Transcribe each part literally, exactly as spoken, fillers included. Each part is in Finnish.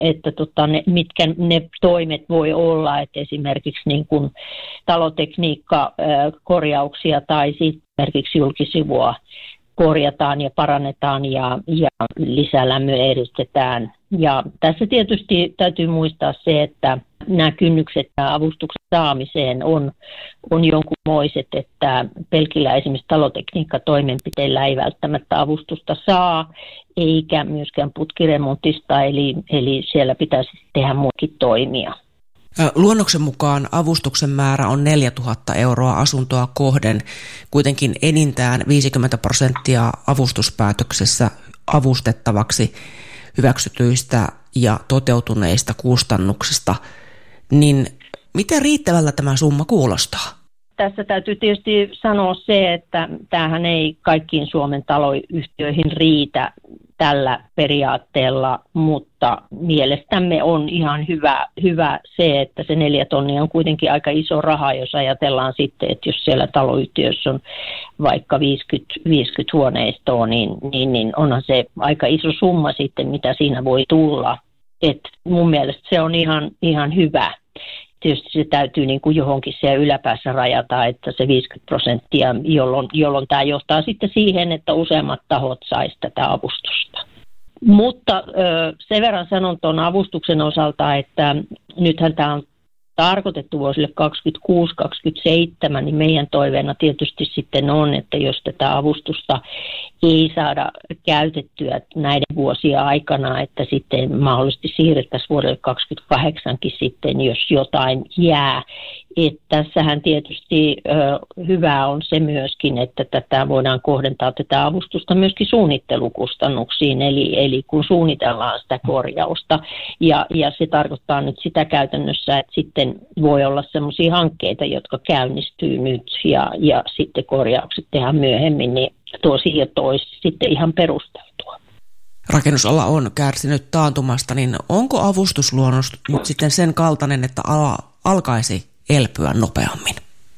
että tota, ne, mitkä ne toimet voi olla, että esimerkiksi niin kuin talotekniikkakorjauksia tai sitten esimerkiksi julkisivua korjataan ja parannetaan ja, ja lisälämmö eristetään. Ja tässä tietysti täytyy muistaa se, että nämä kynnykset ja avustuksen saamiseen on, on jonkunmoiset, että pelkillä esimerkiksi talotekniikkatoimenpiteillä ei välttämättä avustusta saa, eikä myöskään putkiremontista, eli, eli siellä pitäisi tehdä muitakin toimia. Luonnoksen mukaan avustuksen määrä on neljätuhatta euroa asuntoa kohden. Kuitenkin enintään viisikymmentä prosenttia avustuspäätöksessä avustettavaksi hyväksytyistä ja toteutuneista kustannuksista. Niin miten riittävällä tämä summa kuulostaa? Tässä täytyy tietysti sanoa se, että tämähän ei kaikkiin Suomen taloyhtiöihin riitä tällä periaatteella, mutta mielestämme on ihan hyvä, hyvä se, että se neljä tonnia on kuitenkin aika iso raha, jos ajatellaan sitten, että jos siellä taloyhtiössä on vaikka viisikymmentä, viisikymmentä huoneistoa, niin, niin, niin onhan se aika iso summa sitten, mitä siinä voi tulla. Et mun mielestä se on ihan, ihan hyvä. Tietysti se täytyy niin kuin johonkin siellä yläpäässä rajata, että se viisikymmentä prosenttia, jolloin, jolloin tämä johtaa sitten siihen, että useammat tahot saisi tätä avustusta. Mutta sen verran sanon tuon avustuksen osalta, että nythän tämä on tarkoitettu vuosille kaksikymmentäkuusi kaksikymmentäseitsemän, niin meidän toiveena tietysti sitten on, että jos tätä avustusta ei saada käytettyä näiden vuosien aikana, että sitten mahdollisesti siirrettäisiin vuodelle kaksikymmentäkahdeksankin sitten, jos jotain jää. Että tässähän tietysti ö, hyvää on se myöskin, että tätä voidaan kohdentaa tätä avustusta myöskin suunnittelukustannuksiin, eli, eli kun suunnitellaan sitä korjausta. Ja, ja se tarkoittaa nyt sitä käytännössä, että sitten voi olla sellaisia hankkeita, jotka käynnistyy nyt ja, ja sitten korjaukset tehdään myöhemmin, niin tosi ja toisi sitten ihan perusteltua. Rakennusala on kärsinyt taantumasta, niin onko avustusluonnos nyt sitten sen kaltainen, että ala alkaisi elpyä nopeammin?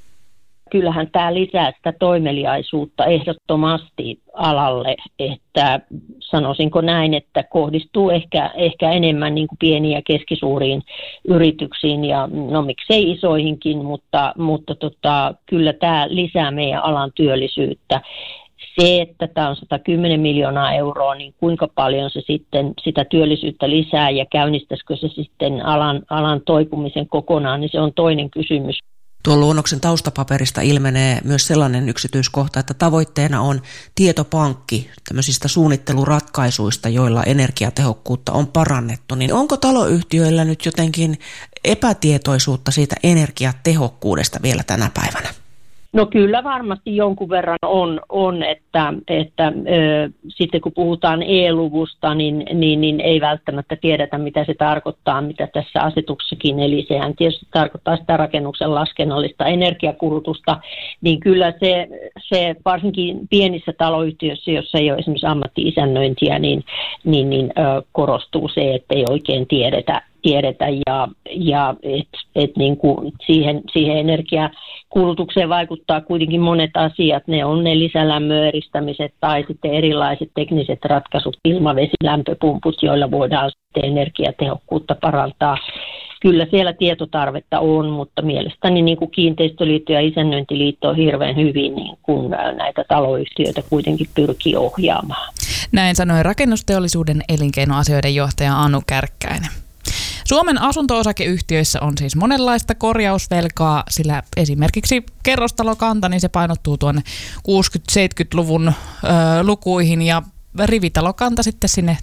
Kyllähän tämä lisää sitä toimeliaisuutta ehdottomasti alalle, että sanoisinko näin, että kohdistuu ehkä, ehkä enemmän niin kuin pieniin ja keskisuuriin yrityksiin ja no miksei isoihinkin, mutta, mutta tota, kyllä tämä lisää meidän alan työllisyyttä. Se, että tämä on sata kymmenen miljoonaa euroa, niin kuinka paljon se sitten sitä työllisyyttä lisää ja käynnistäisikö se sitten alan, alan toipumisen kokonaan, niin se on toinen kysymys. Tuon luonnoksen taustapaperista ilmenee myös sellainen yksityiskohta, että tavoitteena on tietopankki tämmöisistä suunnitteluratkaisuista, joilla energiatehokkuutta on parannettu. Niin onko taloyhtiöillä nyt jotenkin epätietoisuutta siitä energiatehokkuudesta vielä tänä päivänä? No kyllä varmasti jonkun verran on, on että, että ö, sitten kun puhutaan E-luvusta, niin, niin, niin ei välttämättä tiedetä, mitä se tarkoittaa, mitä tässä asetuksessakin. Eli sehän tietysti tarkoittaa sitä rakennuksen laskennallista energiakulutusta, niin kyllä se, se varsinkin pienissä taloyhtiöissä, jossa ei ole esimerkiksi ammatti-isännöintiä, niin, niin, niin ö, korostuu se, että ei oikein tiedetä. tiedetä ja, ja että et niinku siihen, siihen energiakulutukseen vaikuttaa kuitenkin monet asiat. Ne on ne lisälämmöeristämiset tai sitten erilaiset tekniset ratkaisut, ilmavesilämpöpumput, joilla voidaan sitten energiatehokkuutta parantaa. Kyllä siellä tietotarvetta on, mutta mielestäni niin kuin Kiinteistöliitto ja Isännöintiliitto on hirveän hyvin niin kuin näitä taloyhtiöitä kuitenkin pyrkii ohjaamaan. Näin sanoi rakennusteollisuuden elinkeinoasioiden johtaja Anu Kärkkäinen. Suomen asunto-osakeyhtiöissä on siis monenlaista korjausvelkaa, sillä esimerkiksi kerrostalokanta, niin se painottuu tuonne kuusikymmentä-seitsemänkymmentäluvun ö, lukuihin ja rivitalokanta sitten sinne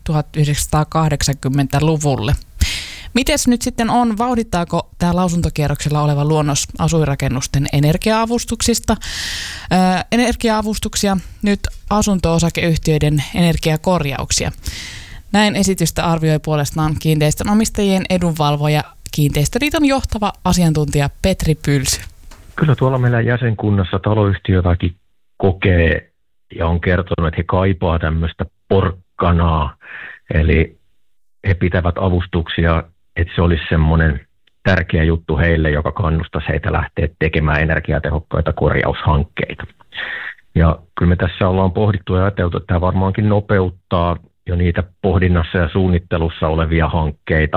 tuhatyhdeksänsataakahdeksankymmentäluvulle. Mites nyt sitten on, vauhdittaako tämä lausuntokierroksella oleva luonnos asuinrakennusten energia-avustuksista? Ö, energia-avustuksia, nyt asunto-osakeyhtiöiden energiakorjauksia. Näin esitystä arvioi puolestaan kiinteistönomistajien edunvalvoja, Kiinteistöliiton johtava asiantuntija Petri Pylsy. Kyllä tuolla meillä jäsenkunnassa taloyhtiötäkin kokee ja on kertonut, että he kaipaa tämmöistä porkkanaa. Eli he pitävät avustuksia, että se olisi semmoinen tärkeä juttu heille, joka kannustaisi heitä lähteä tekemään energiatehokkaita korjaushankkeita. Ja kyllä me tässä ollaan pohdittu ja ajateltu, että tämä varmaankin nopeuttaa jo niitä pohdinnassa ja suunnittelussa olevia hankkeita.